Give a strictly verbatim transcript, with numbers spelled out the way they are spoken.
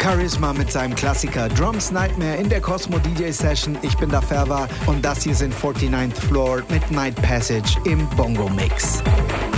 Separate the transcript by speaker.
Speaker 1: Charisma mit seinem Klassiker Drums Nightmare in der Cosmo D J Session. Ich bin da Ferva und das hier sind forty-ninth Floor mit Night Passage im Bongo Mix.